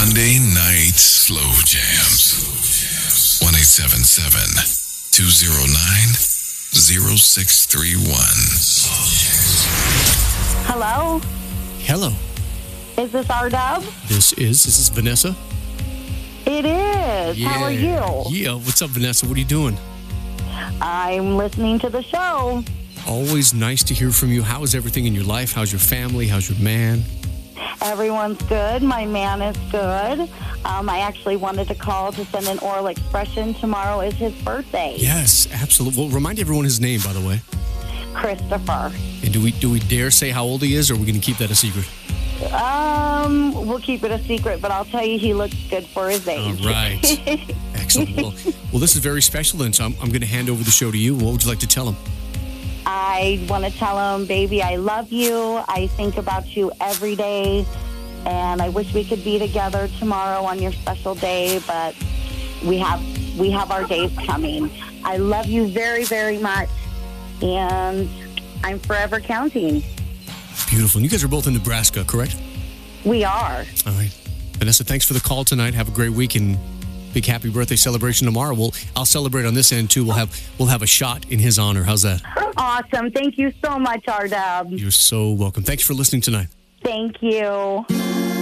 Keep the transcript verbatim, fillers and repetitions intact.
Sunday Night Slow Jams. one eight seven seven, two oh nine, oh six three one. Hello? Hello. Is this R-Dub? This is, is this Vanessa? It is. Yeah. How are you? Yeah, what's up, Vanessa? What are you doing? I'm listening to the show. Always nice to hear from you. How is everything in your life? How's your family? How's your man? Everyone's good. My man is good. Um, I actually wanted to call to send an oral expression. Tomorrow is his birthday. Yes, absolutely. Well, remind everyone his name, by the way. Christopher. And do we do we dare say how old he is, or are we going to keep that a secret? Um, we'll keep it a secret, but I'll tell you he looks good for his age. All right. Excellent. Well, well, this is very special, then, so I'm, I'm going to hand over the show to you. What would you like to tell him? I want to tell him, baby, I love you. I think about you every day. And I wish we could be together tomorrow on your special day, but we have we have our days coming. I love you very, very much. And I'm forever counting. Beautiful. And you guys are both in Nebraska, correct? We are. All right. Vanessa, thanks for the call tonight. Have a great week and big happy birthday celebration tomorrow. We'll I'll celebrate on this end too. We'll have we'll have a shot in his honor. How's that? Awesome. Thank you so much, R-Dub. You're so welcome. Thanks for listening tonight. Thank you.